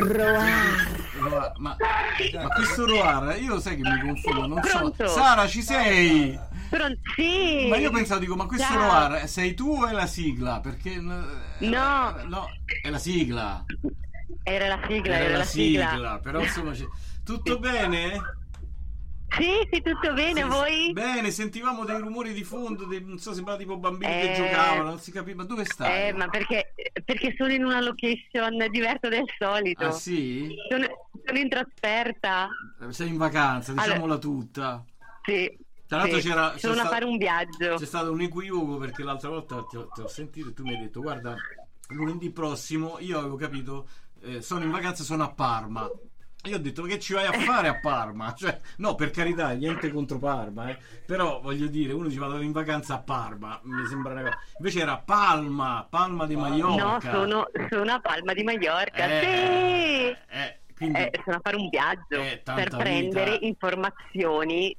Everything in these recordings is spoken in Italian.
Ma questo Roar, io sai che mi confondo, non Pronto? so. Sara, ci sei? Sì. Ma io pensavo, dico, ma questo Ciao. Roar sei tu o è la sigla? Perché No, è la sigla. era la sigla, Era era la la sigla. sigla, però insomma tutto bene? Sì, tutto bene, Sì, voi? bene, sentivamo dei rumori di fondo, non so, sembrava tipo bambini che Eh, giocavano, non si capiva. Ma dove stai? Ma perché sono in una location diversa del solito. Ah sì? Sono in trasferta. Sei in vacanza, diciamola Allora, tutta. sì. Tra l'altro Sì. c'è Sono a fare un viaggio. c'è stato un equivoco perché l'altra volta ti ho sentito e tu mi hai detto guarda, lunedì prossimo io avevo capito, sono in vacanza, sono a Parma. Io ho detto ma che ci vai a fare a Parma? Cioè, no, per carità, niente contro Parma, però voglio dire, uno ci vado in vacanza a Parma, mi sembra una cosa. Invece era Palma di No, Maiorca. sono a Palma di Maiorca. Sì. Quindi Sono a fare un viaggio tanta per prendere vita. informazioni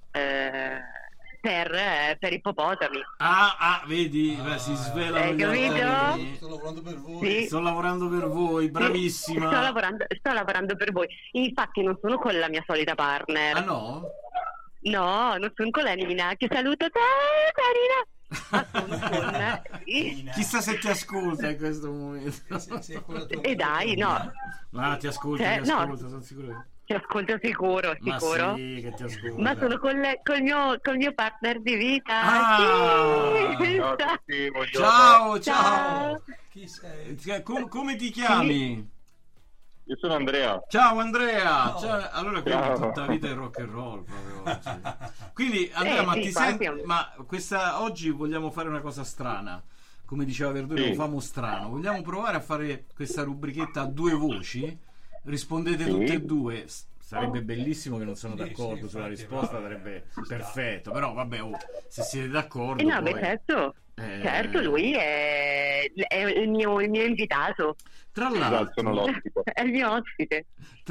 per ippopotami. Vedi, si svelano Hai gli capito? altarini. Sto lavorando per voi. Sì. Sto lavorando per voi, bravissima. Sto lavorando per voi. Infatti non sono con la mia solita partner. Ah no? No, non sono con la Nina, che saluto te, carina. Ma sono con... Chissà se ti ascolta in questo momento. E dai, no. Ma ti ascolta, Cioè, ti ascolta, no. sono sicuro. Ti ascolto sicuro. Ma sì, che ti ascolta. Ma sono col mio partner di vita. Ah! Sì. Ciao a tutti, buongiorno. Ciao. Ciao. Chi sei? Come ti chiami? Io sono Andrea. Ciao Andrea. Ciao. Cioè, allora quindi Ciao. tutta vita è rock and roll proprio oggi. Quindi Andrea, ma sì, ti infatti. senti, ma oggi vogliamo fare una cosa strana. Come diceva Verdone, Sì. lo famo strano. Vogliamo provare a fare questa rubrichetta a due voci? Rispondete Sì. tutte e due. Sarebbe bellissimo che non sono Sì, d'accordo sì, sulla infatti, risposta, bravo. sarebbe Ci sta. perfetto. Però vabbè, se siete d'accordo. No, poi- beh, certo. Eh, Certo, lui è il mio invitato. Tra Esatto, sono l'altro, l'ospite. È il mio ospite.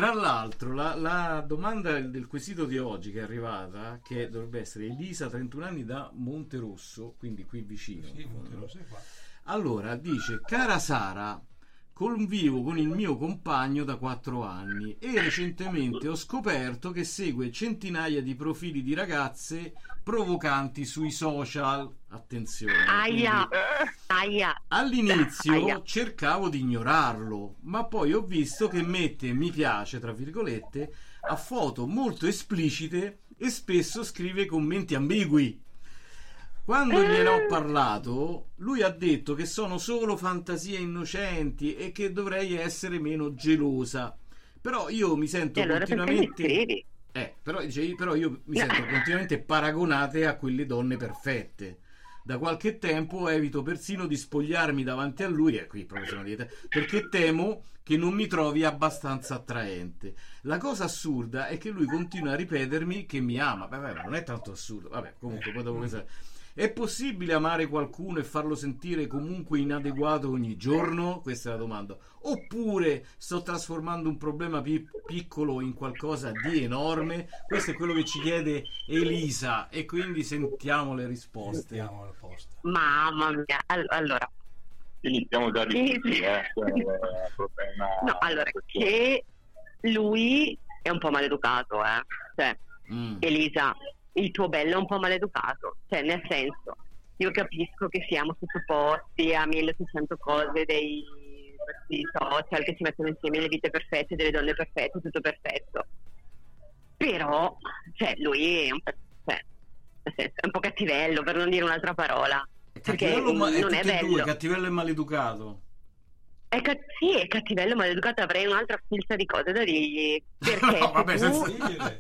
la domanda del quesito di oggi che è arrivata, che dovrebbe essere Elisa, 31 anni, da Monterosso, quindi qui vicino. Sì, lo sai qua. Allora, dice: cara Sara, convivo con il mio compagno da 4 anni e recentemente ho scoperto che segue centinaia di profili di ragazze provocanti sui social. Attenzione. Aia. quindi Aia. all'inizio Aia. cercavo di ignorarlo, ma poi ho visto che mette mi piace, tra virgolette, a foto molto esplicite e spesso scrive commenti ambigui. Quando gliene ho parlato, lui ha detto che sono solo fantasie innocenti e che dovrei essere meno gelosa. Però io mi sento E allora perché mi continuamente. scrivi? Però io mi sento continuamente paragonate a quelle donne perfette. Da qualche tempo evito persino di spogliarmi davanti a lui, e qui proprio sono dietro, perché temo che non mi trovi abbastanza attraente. La cosa assurda è che lui continua a ripetermi che mi ama. Vabbè, non è tanto assurdo. Vabbè, comunque poi dopo questa. È possibile amare qualcuno e farlo sentire comunque inadeguato ogni giorno? Questa è la domanda. Oppure sto trasformando un problema piccolo in qualcosa di enorme? Questo è quello che ci chiede Elisa e quindi sentiamo le risposte. Sentiamo la posta. Mamma mia. Allora. Iniziamo già di qui, Cioè, No, allora, che lui è un po' maleducato, Cioè, Elisa, il tuo bello è un po' maleducato. Cioè, nel senso, io capisco che siamo sottoposti a 1600 cose dei questi social che ci mettono insieme le vite perfette delle donne perfette, tutto perfetto. Però, cioè, lui è nel senso, è un po' cattivello, per non dire un'altra parola. Perché Cattivello, non è tutte e bello. due, cattivello e maleducato. Sì, è cattivello, maleducato, avrei un'altra filza di cose da dirgli. Perché No, vabbè, se tu...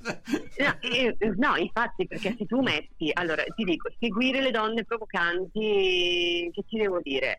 Dire. No, infatti, perché se tu metti, allora ti dico, seguire le donne provocanti, che ti devo dire?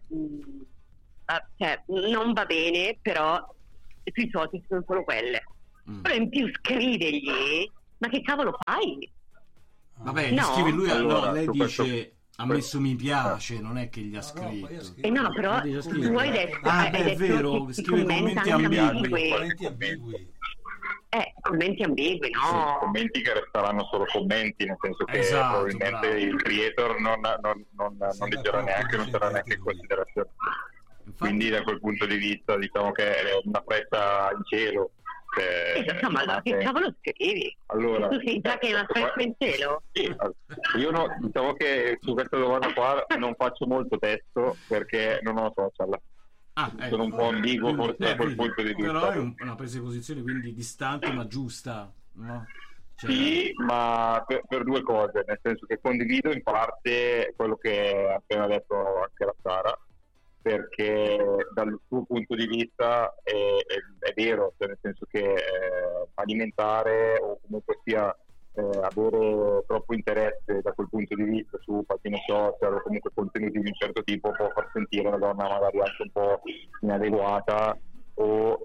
Cioè, non va bene, però sui social sono solo quelle. Però in più scrivergli, ma che cavolo fai? Vabbè, No. scrive lui, Allora, no, lei su dice questo- ha messo mi piace, non è che gli ha No, poi ha scritto. scritto. No, però Dice, tu scrive. hai detto, Ah, hai beh, è detto vero, che si scrive commenta commenti anche ambigui. Commenti ambigui. Commenti ambigui, no? Commenti che resteranno solo commenti, nel senso che Esatto, probabilmente bravo. il creator non leggerà neanche, non terrà neanche in considerazione. quindi da quel punto di vista diciamo che è una freccia in cielo. Insomma, allora che cavolo scrivi? Allora, tu sei già che è una freccia in cielo? Sì, io diciamo che su questa domanda qua non faccio molto testo perché non ho social. Sono un po' ambiguo forse da quel punto di vista. Però è una presa di posizione quindi distante ma giusta, no? Cioè... Sì, ma per due cose, nel senso che condivido in parte quello che ha appena detto anche la Sara, perché dal suo punto di vista è vero, cioè nel senso che alimentare o comunque sia avere troppo interesse da quel punto di vista su pagine social o comunque contenuti di un certo tipo può far sentire una donna magari anche un po' inadeguata o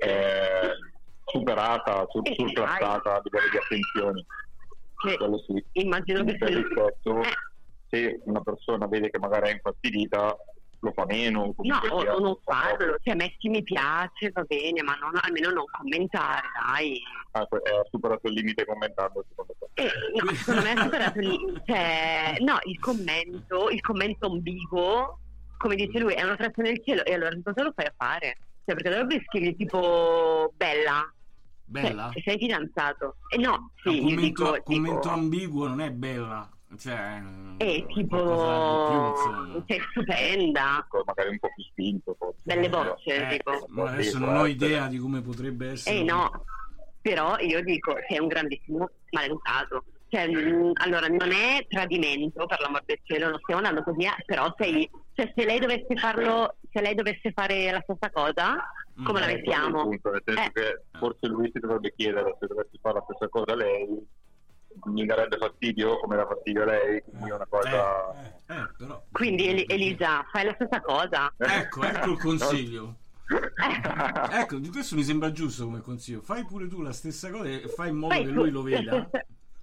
superata, surclassata a livello di attenzioni. Quello sì. Immagino che se una persona vede che magari è infastidita lo fa meno, o non farlo, cioè metti mi piace, va bene, ma almeno non commentare, dai. Ha superato il limite commentando, secondo te? No, secondo me ha superato il commento ambiguo, come dice lui, è una freccia nel cielo, e allora cosa lo fai a fare? Cioè, perché dovrebbe scrivere tipo bella? Se sei fidanzato. No, sì, commento ambiguo non è bella. Cioè, tipo sei stupenda, magari un po' più spinto forse. Belle bocce tipo. Ma adesso non ho idea di come potrebbe essere. No, però io dico sei un grandissimo maleducato, cioè, allora non è tradimento, per l'amor del cielo, non stiamo andando così, però se lei dovesse fare la stessa cosa, come la mettiamo? Punto, nel senso che forse lui si dovrebbe chiedere se dovesse fare la stessa cosa lei, mi darebbe fastidio come dà fastidio a lei, quindi è una cosa però... Quindi Elisa, fai la stessa cosa. Ecco il consiglio. Ecco, di questo mi sembra giusto come consiglio. Fai pure tu la stessa cosa e fai in modo che lui lo veda.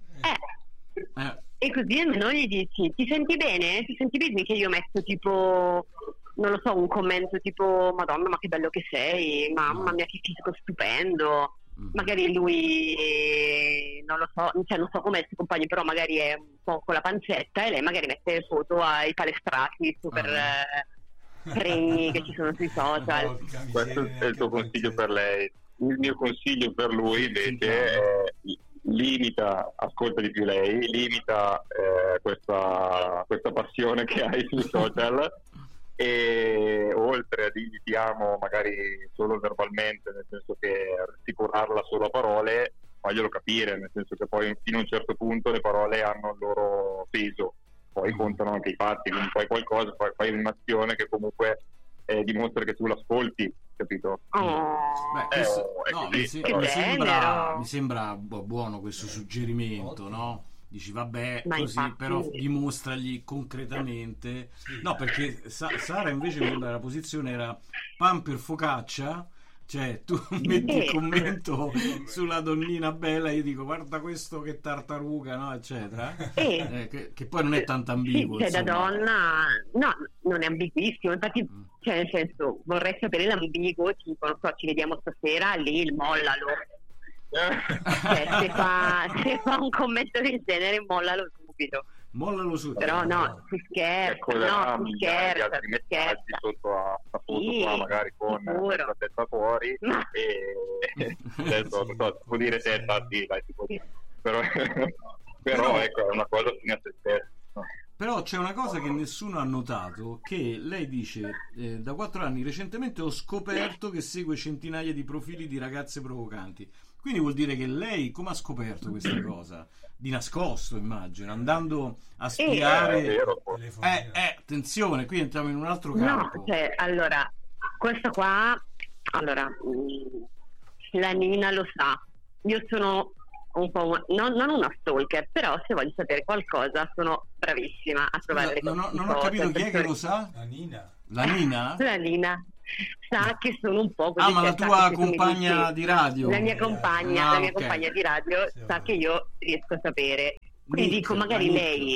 E così almeno gli dici: ti senti bene? Ti senti bene che io metto tipo, non lo so, un commento tipo Madonna ma che bello che sei, mamma mia che fisico stupendo. Magari lui non lo so, cioè non so come si compagni, però magari è un po' con la pancetta e lei magari mette foto ai palestrati super pregni che ci sono sui social. Questo è il tuo consiglio per lei. Il mio consiglio per lui invece è limita, ascolta di più lei, limita questa passione che hai sui social e oltre a dirgli ti amo magari solo verbalmente, nel senso che rassicurarla solo a parole, faglielo capire, nel senso che poi fino a un certo punto le parole hanno il loro peso, poi contano anche i fatti, quindi fai qualcosa, fai un'azione che comunque dimostra che tu l'ascolti, capito? Mi sembra buono questo suggerimento, no? Dici vabbè, così infatti... però dimostragli concretamente. No, perché Sara invece mi sembra la posizione era pan per focaccia, cioè tu metti il commento sulla donnina bella, io dico guarda questo che tartaruga, no, eccetera, che poi non è tanto ambiguo, cioè da donna no, non è ambiguissimo, infatti cioè nel senso vorrei sapere l'ambiguo, tipo non so, ci vediamo stasera, lì il mollalo. Se fa un commento del genere mollalo subito, però no, si scherza, sotto a foto qua magari con la testa fuori e adesso non so, può dire testa, sì, dai, si può dire. Però ecco, è una cosa fine a se stessa. Però c'è una cosa che nessuno ha notato, che lei dice da 4 anni recentemente ho scoperto che segue centinaia di profili di ragazze provocanti. Quindi vuol dire che lei come ha scoperto questa cosa? Di nascosto, immagino, andando a spiare. Attenzione, qui entriamo in un altro campo. No, cioè, allora, questo qua, la Nina lo sa. Io sono un po' non una stalker, però se voglio sapere qualcosa sono bravissima a trovare le cose. Non ho capito chi è che lo sa? La Nina. La Nina? La Nina sa che sono un po' così. Ma la tua compagna di radio? La mia compagna di radio sa che io riesco a sapere. Quindi dico, magari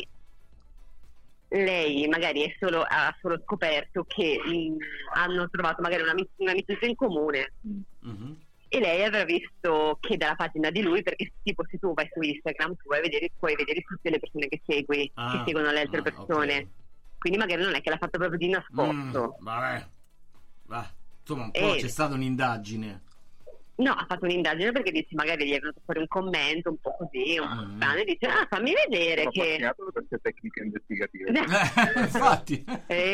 lei magari ha solo scoperto che hanno trovato magari un'amicizia in comune. E lei avrà visto che dalla pagina di lui, perché tipo se tu vai su Instagram puoi vedere tutte le persone che segui, che seguono le altre persone. Okay. Quindi magari non è che l'ha fatto proprio di nascosto. Vabbè, insomma un po' c'è stata un'indagine. No, ha fatto un'indagine perché dice, magari gli è venuto fuori un commento un po' così, un po' strano, e dice, fammi vedere che... Sono queste tecniche investigative. Infatti.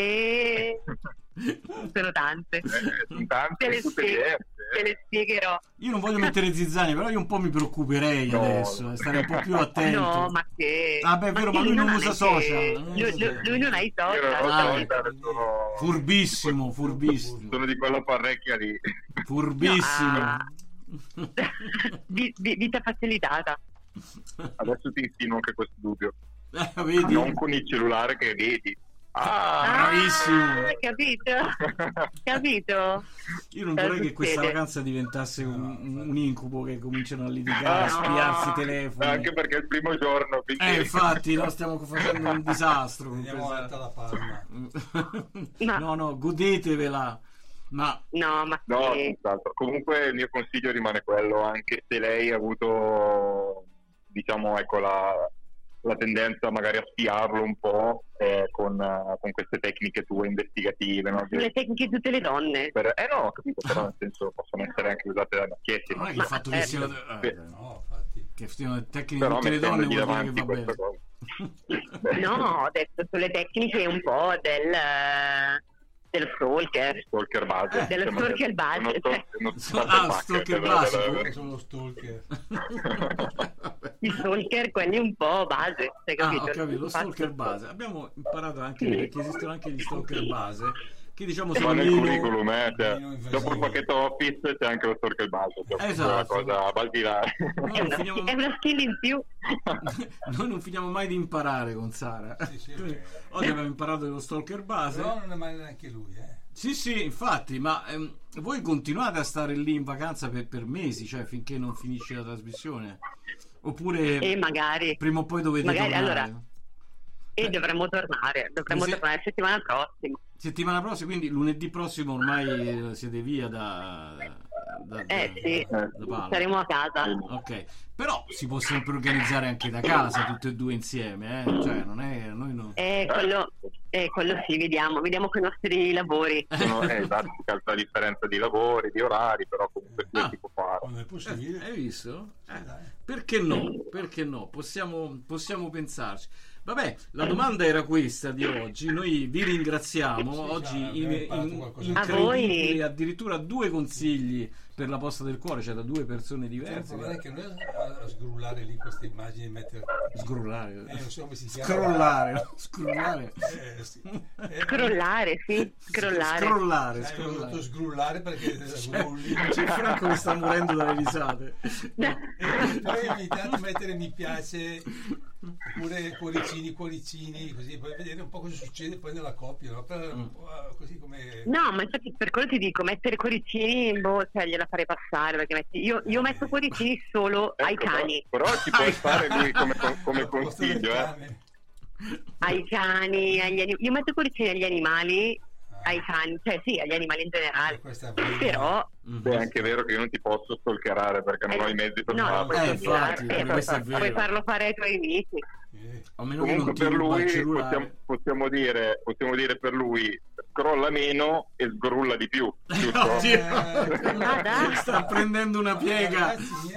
Sono tante. Sono tante, tutte diverse. Te le spiegherò. Io non voglio mettere zizzani, però io un po' mi preoccuperei adesso, stare un po' più attento. No, ma che... Ah beh, è vero, ma lui non usa social. Lui non ha i social. Furbissimo. Sono di quella parrecchia lì. Furbissimo. Vita facilitata. Adesso ti insinuo anche questo dubbio. Vedi? Non con il cellulare che vedi. Bravissimo. Capito? Io non vorrei che questa vacanza diventasse un incubo, che cominciano a litigare, a spiarsi i telefoni. Anche perché è il primo giorno. Infatti, stiamo facendo un disastro. Andiamo avanti alla Palma. No, godetevela. No, tutt'altro. Comunque il mio consiglio rimane quello, anche se lei ha avuto, diciamo, ecco, la tendenza magari a spiarlo un po' con queste tecniche tue investigative, no? Le tecniche di tutte le donne. No, ho capito, però nel senso possono essere anche usate da macchietti. Non è che il fatto che siano che siano tecniche di tutte le donne vuol dire che va bene. No, ho detto sulle tecniche un po' dello stalker base, dello stalker base, stalker base, sono stalker. I stalker, quelli un po' base, hai capito? Ho capito, lo stalker base. Abbiamo imparato anche che esistono anche gli stalker base, che diciamo sono nel curriculum, dopo il pacchetto Office c'è anche lo stalker base, esatto. Una cosa basilare. È una skill in più. Noi non finiamo mai di imparare con Sara. Sì, oggi abbiamo imparato dello stalker base, però non è mai neanche lui, Sì, infatti, ma voi continuate a stare lì in vacanza per mesi, cioè finché non finisce la trasmissione? Oppure magari prima o poi dovete tornare? Allora, dovremmo tornare settimana prossima, quindi lunedì prossimo ormai siete via da Palma. Saremo a casa. Ok, però si può sempre organizzare anche da casa tutte e due insieme, cioè non è noi no. Quello sì, vediamo con i nostri lavori. Esatto, la differenza di lavori, di orari, però comunque si può fare. Non è possibile. Hai visto? Perché no? Possiamo pensarci. Vabbè, la domanda era questa di oggi. Noi vi ringraziamo. Oggi incredibili, addirittura 2 consigli per la posta del cuore, cioè da 2 persone diverse. Non è che noi a sgrullare lì queste immagini e mettere sgrullare, non so come si chiama. Scrollare. Scrollare. Ho voluto sgrullare perché c'è Franco che sta morendo dalle risate. E poi ogni tanto mettere mi piace, oppure cuoricini, così puoi vedere un po' cosa succede poi nella coppia, no? Così come... No, ma infatti per quello ti dico, mettere cuoricini, cioè gliela farei passare, perché io metto cuoricini solo ai cani. Però ci può stare lui come consiglio, ai cani, agli animali. Io metto cuoricini agli animali, ai cani, cioè sì, agli animali in generale. Però è anche vero che io non ti posso stalkerare perché non ho i mezzi per farlo. Infatti, questo è vero. Puoi farlo fare ai tuoi amici. Comunque per lui possiamo dire per lui scrolla meno e sgrulla di più, giusto? Sta prendendo una piega.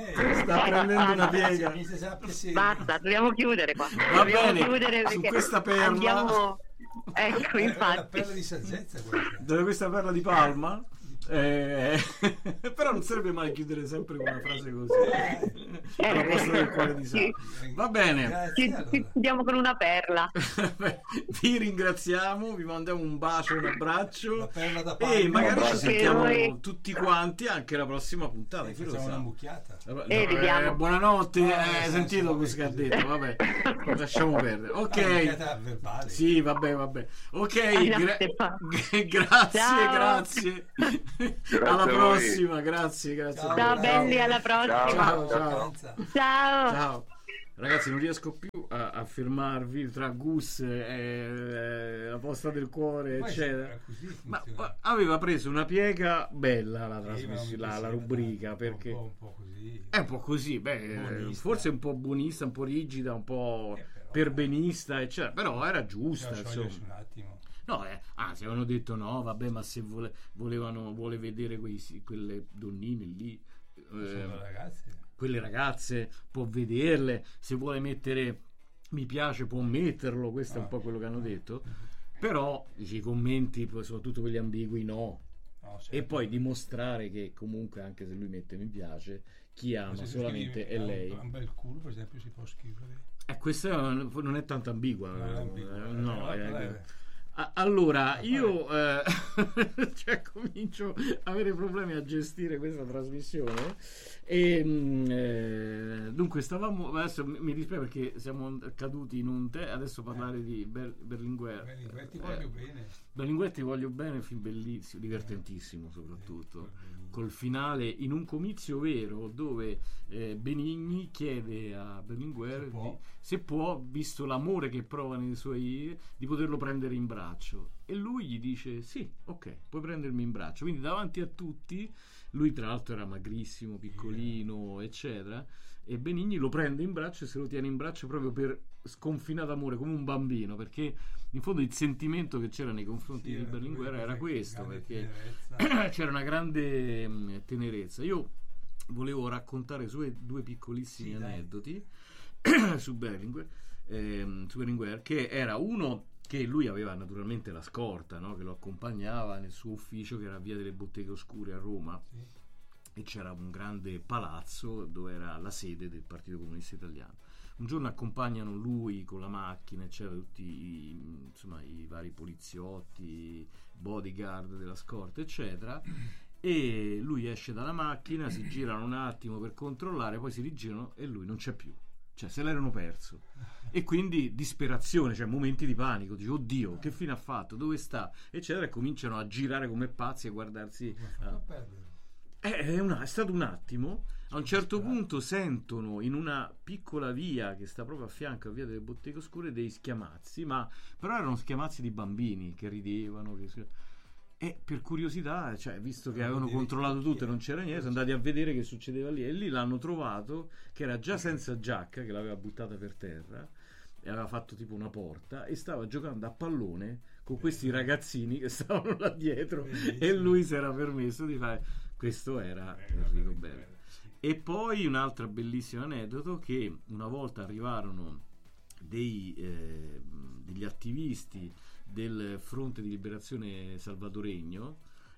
Basta, dobbiamo chiudere qua. Va bene, su questa perla andiamo... Ecco, infatti. Una perla di saggezza questa perla di Palma. Però non sarebbe male chiudere sempre con una frase così. La posta del cuore di Sara. Va bene, ci chiudiamo con una perla. Vi ringraziamo, vi mandiamo un bacio, un abbraccio e magari ci sentiamo tutti quanti anche la prossima puntata. Chi lo sa? Una mucchiata. Buonanotte. Hai sentito cosa che ha detto? Vabbè, lasciamo perdere. Ok, sì, vabbè. Ok, grazie. Alla prossima, grazie. Ciao belli, alla prossima. Ciao. Ragazzi, non riesco più a fermarvi tra Gus e la posta del cuore, eccetera. Ma aveva preso una piega bella la trasmissione, la rubrica, perché un po' così. È un po' così, forse un po' buonista, un po' rigida, un po' perbenista, eccetera, però era giusta, insomma. No, anzi, avevano detto no, vabbè, ma se vuole vedere quelle donnine lì, quelle ragazze, può vederle, se vuole mettere mi piace può metterlo, questo è un po' quello che hanno detto, però i commenti, soprattutto quelli ambigui, no. Certo. E poi dimostrare che comunque anche se lui mette mi piace, chi ama solamente è lei. Un bel culo, per esempio, si può scrivere. Questa non è tanto ambigua. Allora io cioè, comincio a avere problemi a gestire questa trasmissione e dunque stavamo, adesso mi dispiace perché siamo caduti in un adesso parlare di Berlinguer. Ti voglio bene. Berlinguer ti voglio bene, film bellissimo, divertentissimo soprattutto, col finale in un comizio vero dove Benigni chiede a Berlinguer se può, visto l'amore che prova nei suoi, di poterlo prendere in braccio, e lui gli dice sì, ok, puoi prendermi in braccio, quindi davanti a tutti, lui tra l'altro era magrissimo, piccolino, eccetera, e Benigni lo prende in braccio e se lo tiene in braccio proprio per sconfinato amore, come un bambino, perché in fondo il sentimento che c'era nei confronti di Berlinguer era questo, perché c'era una grande tenerezza. Io volevo raccontare due piccolissimi aneddoti su Berlinguer, che era uno che lui aveva naturalmente la scorta, no? Che lo accompagnava nel suo ufficio, che era via delle Botteghe Oscure a Roma, e c'era un grande palazzo dove era la sede del Partito Comunista Italiano. Un giorno accompagnano lui con la macchina, c'erano tutti i vari poliziotti, bodyguard della scorta, eccetera, e lui esce dalla macchina, si girano un attimo per controllare, poi si rigirano e lui non c'è più, cioè se l'erano perso, e quindi disperazione, cioè momenti di panico, dice oddio, che fine ha fatto, dove sta, eccetera, e cominciano a girare come pazzi e guardarsi. È stato un attimo. A un certo punto sentono in una piccola via che sta proprio a fianco a via delle Botteghe Oscure dei schiamazzi, però erano schiamazzi di bambini che ridevano, e per curiosità, cioè, visto che avevano controllato tutto e non c'era niente, sono andati a vedere che succedeva lì, e lì l'hanno trovato che era già senza giacca, che l'aveva buttata per terra e aveva fatto tipo una porta e stava giocando a pallone con questi ragazzini che stavano là dietro, e lui si era permesso di fare. Questo era Enrico Berlinguer. E poi un'altra bellissima aneddoto, che una volta arrivarono degli attivisti del Fronte di Liberazione Salvadoregno,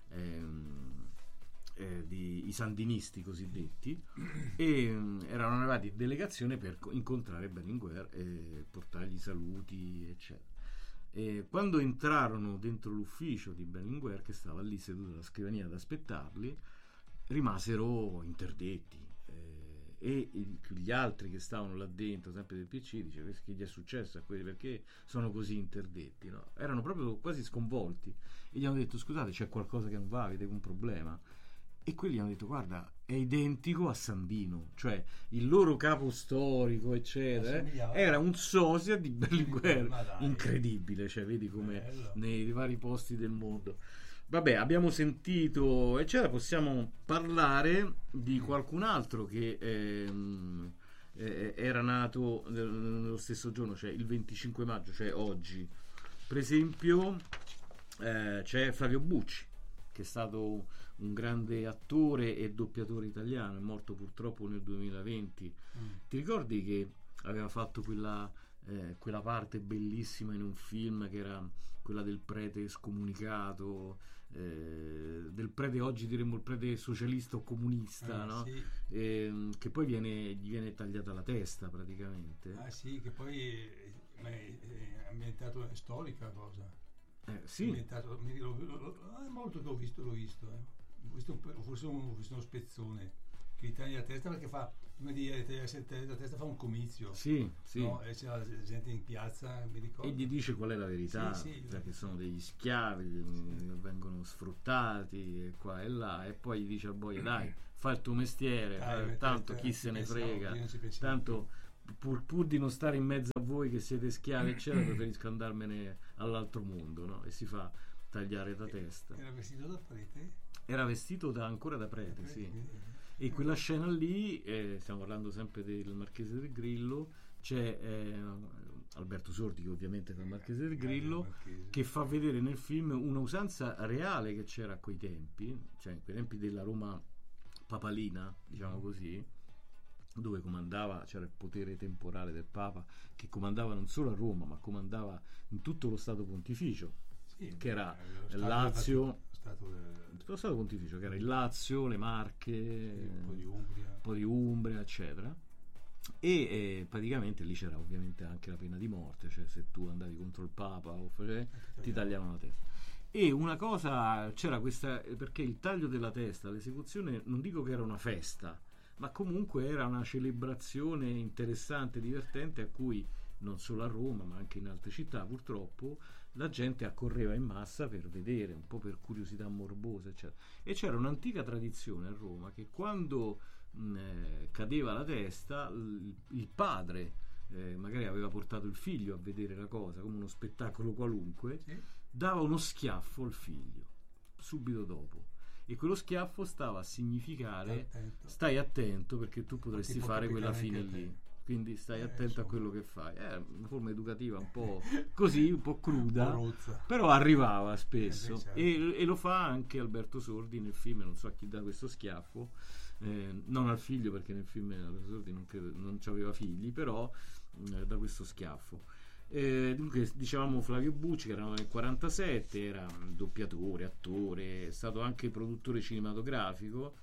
i sandinisti cosiddetti, e erano arrivati in delegazione per incontrare Berlinguer e portargli saluti, eccetera. E quando entrarono dentro l'ufficio di Berlinguer, che stava lì seduto alla scrivania ad aspettarli, rimasero interdetti, e gli altri che stavano là dentro, sempre del PC, dice che gli è successo a quelli, perché sono così interdetti, no? Erano proprio quasi sconvolti, e gli hanno detto c'è qualcosa che non va, avete un problema? E quelli hanno detto guarda, è identico a Sandino, cioè il loro capo storico, eccetera, era un sosia di Berlinguer, incredibile, cioè vedi come nei vari posti del mondo. Vabbè, abbiamo sentito, eccetera, possiamo parlare di qualcun altro che era nato nello stesso giorno, cioè il 25 maggio, cioè oggi. Per esempio c'è Flavio Bucci, che è stato un grande attore e doppiatore italiano, è morto purtroppo nel 2020. Ti ricordi che aveva fatto quella parte bellissima in un film, che era quella del prete scomunicato, del prete, oggi diremmo il prete socialista o comunista, no? Sì. Che poi gli viene tagliata la testa praticamente. Sì, che poi è ambientato, è storica la cosa. Sì. Molto che ho visto. Forse uno spezzone che gli taglia la testa, perché fa, prima di tagliarsi la testa, fa un comizio. Sì. No? E c'è la gente in piazza, mi ricordo. E gli dice qual è la verità, sì, cioè che sono degli schiavi, vengono sfruttati e qua e là, e poi gli dice al boia dai, fai il tuo mestiere, tanto chi se ne frega, tanto pur di non stare in mezzo a voi che siete schiavi, eccetera, preferisco andarmene all'altro mondo, no? E si fa tagliare la testa. Era vestito da prete? Era vestito ancora da prete, sì. E quella scena lì, stiamo parlando sempre del Marchese del Grillo, c'è Alberto Sordi, che ovviamente fa il Marchese del Grillo, che fa vedere nel film una usanza reale che c'era a quei tempi, cioè in quei tempi della Roma papalina, diciamo così, dove c'era il potere temporale del Papa, che comandava non solo a Roma, ma comandava in tutto lo Stato Pontificio, che era il Lazio, lo Stato Pontificio, che era il Lazio, le Marche, un po' di Umbria, eccetera. E praticamente lì c'era ovviamente anche la pena di morte, cioè se tu andavi contro il Papa ti tagliavano la testa. E una cosa c'era questa, perché il taglio della testa, l'esecuzione, non dico che era una festa, ma comunque era una celebrazione interessante, divertente, a cui non solo a Roma ma anche in altre città purtroppo la gente accorreva in massa per vedere, un po' per curiosità morbosa, eccetera. E c'era un'antica tradizione a Roma che quando cadeva la testa, il padre magari aveva portato il figlio a vedere la cosa come uno spettacolo qualunque, dava uno schiaffo al figlio subito dopo, e quello schiaffo stava a significare stai attento perché tu potresti fare quella fine lì, quindi stai attento a quello che fai. È una forma educativa un po' così, un po' cruda, però arrivava spesso, e lo fa anche Alberto Sordi nel film. Non so a chi dà questo schiaffo, non al figlio, perché nel film Alberto Sordi non aveva figli, però da questo schiaffo. Dunque, dicevamo Flavio Bucci, che era nel 47, era doppiatore, attore, è stato anche produttore cinematografico,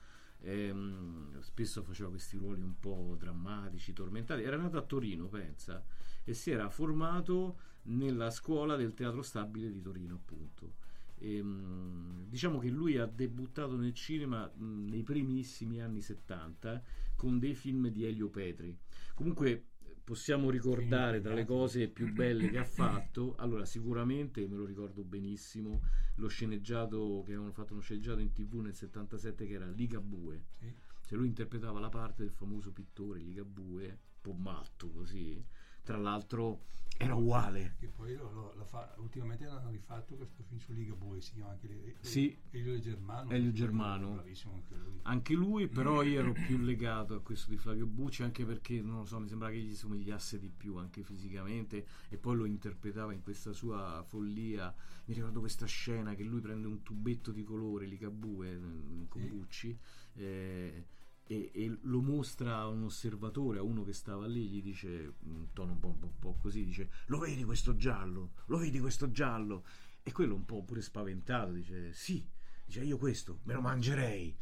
spesso faceva questi ruoli un po' drammatici, tormentati. Era nato a Torino, pensa, e si era formato nella scuola del Teatro Stabile di Torino, appunto. Diciamo che lui ha debuttato nel cinema nei primissimi anni 70 con dei film di Elio Petri. Comunque possiamo ricordare tra le cose più belle che ha fatto, allora sicuramente me lo ricordo benissimo, lo sceneggiato, che avevano fatto uno sceneggiato in TV nel 77 che era Ligabue, cioè lui interpretava la parte del famoso pittore Ligabue, un po' matto così, tra l'altro era uguale, che poi ultimamente hanno rifatto questo film su Ligabue, si chiama anche Elio Germano, bravissimo anche lui, però io ero più legato a questo di Flavio Bucci, anche perché non lo so, mi sembra che gli somigliasse di più anche fisicamente, e poi lo interpretava in questa sua follia. Mi ricordo questa scena che lui prende un tubetto di colore Ligabue con Bucci, e lo mostra a un osservatore, a uno che stava lì, gli dice un tono un po' così, dice lo vedi questo giallo, e quello un po' pure spaventato dice sì, dice io questo me lo mangerei.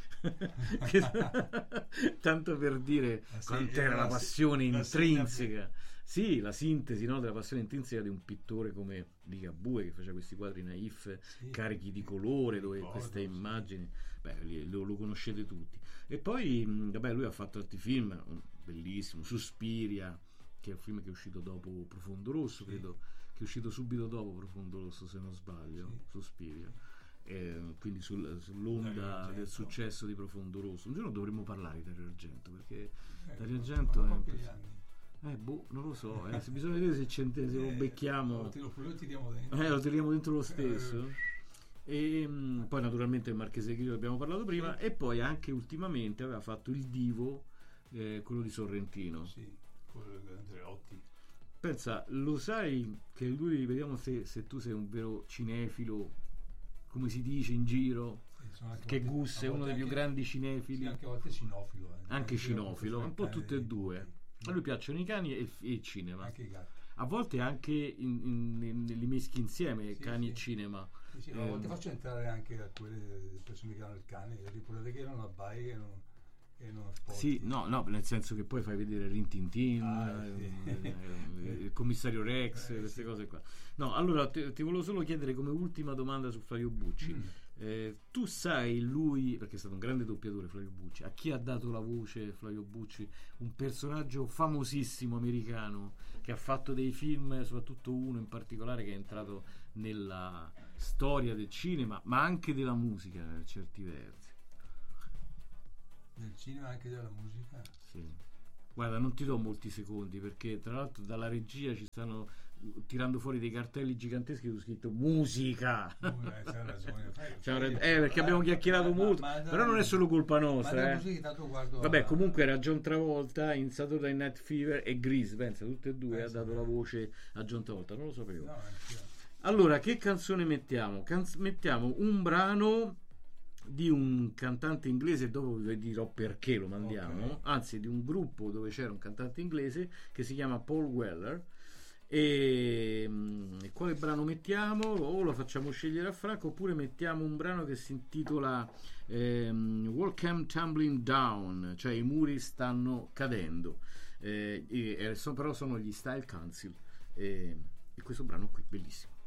Tanto per dire quant'era la passione intrinseca, la sintesi, no, della passione intrinseca di un pittore come Ligabue, che faceva questi quadri naif carichi di colore, dove queste immagini, lo conoscete tutti. E poi lui ha fatto altri film bellissimo, Suspiria, che è un film che è uscito dopo Profondo Rosso, credo che è uscito subito dopo Profondo Rosso, se non sbaglio, Suspiria, quindi sull'onda del successo di Profondo Rosso. Un giorno dovremmo parlare di Dario Argento, perché Dario Argento è non lo so, se bisogna vedere se lo becchiamo, lo tiriamo lo tiriamo dentro lo stesso. E poi naturalmente il Marchese del Grillo, abbiamo parlato prima, e poi anche ultimamente aveva fatto Il Divo, quello di Sorrentino, quello di Andreotti. Pensa, lo sai che lui, vediamo se tu sei un vero cinefilo, come si dice in giro, che Gus è uno dei più grandi cinefili, anche a volte cinofilo, anche cinofilo, un po' tutte e due. A lui piacciono i cani e il cinema, anche i gatti. A volte anche li meschi insieme, cani e cinema. A volte faccio entrare anche a quelle persone che hanno il cane, e ricordate che non abbai e non sporti. No, nel senso che poi fai vedere Rin Tin Tin, il commissario Rex, queste cose qua. No, allora ti volevo solo chiedere come ultima domanda su Flavio Bucci. Tu sai lui, perché è stato un grande doppiatore Flavio Bucci, a chi ha dato la voce Flavio Bucci? Un personaggio famosissimo americano che ha fatto dei film, soprattutto uno in particolare che è entrato nella storia del cinema, ma anche della musica per certi versi. Del cinema e anche della musica? Sì. Guarda, non ti do molti secondi, perché tra l'altro dalla regia ci stanno tirando fuori dei cartelli giganteschi su scritto musica. C'ha ragione. Perché abbiamo chiacchierato molto, però non è solo colpa nostra. Vabbè, comunque era John Travolta in Saturday Night Fever e Grease, pensa, tutte e due ha dato la voce a John Travolta, non lo sapevo. Allora, che canzone mettiamo? Mettiamo un brano di un cantante inglese, dopo vi dirò perché lo mandiamo, anzi di un gruppo dove c'era un cantante inglese che si chiama Paul Weller. E quale brano mettiamo? O lo facciamo scegliere a Franco, oppure mettiamo un brano che si intitola Wall Came Tumbling Down, cioè i muri stanno cadendo, però sono gli Style Council, e questo brano qui bellissimo.